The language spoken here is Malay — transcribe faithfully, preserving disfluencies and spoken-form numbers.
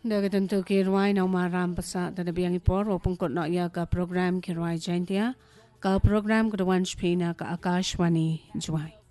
Daga tentu kirwai na umaram pasa tada biang ipor o pungkot na ia ka program kirwai jaintia ka program kedewan shpina ka Akashwani Juai.